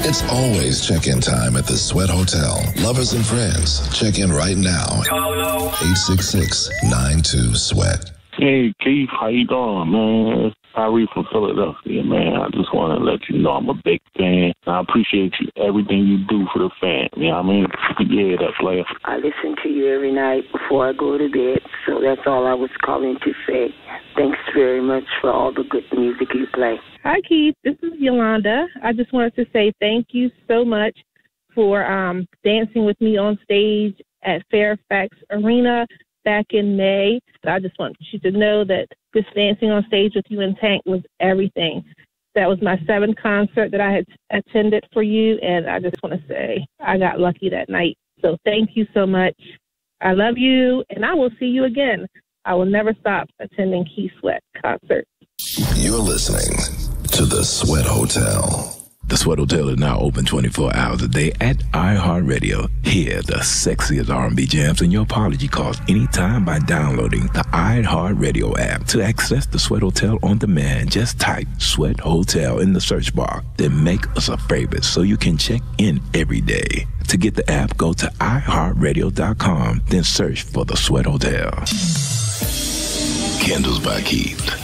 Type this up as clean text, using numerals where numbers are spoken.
It's always check-in time at the Sweat Hotel. Lovers and friends, check in right now. 866-92-SWEAT. Hey, Keith, how you doing, man? It's Tyree from Philadelphia, man. I just want to let you know I'm a big fan. I appreciate you, everything you do for the fan. You know what I mean? Yeah, that player. I listen to you every night before I go to bed, so that's all I was calling to say. Thanks very much for all the good music you play. Hi, Keith. This is Yolanda. I just wanted to say thank you so much for dancing with me on stage at Fairfax Arena back in May. I just want you to know that this dancing on stage with you and Tank was everything. That was my 7th concert that I had attended for you, and I just want to say I got lucky that night. So thank you so much. I love you, and I will see you again. I will never stop attending Keith Sweat concerts. You're listening to the Sweat Hotel. The Sweat Hotel is now open 24 hours a day at iHeartRadio. Hear the sexiest R&B jams in your apology calls anytime by downloading the iHeartRadio app. To access the Sweat Hotel on demand, just type Sweat Hotel in the search bar. Then make us a favorite so you can check in every day. To get the app, go to iHeartRadio.com, then search for the Sweat Hotel. Candles by Keith.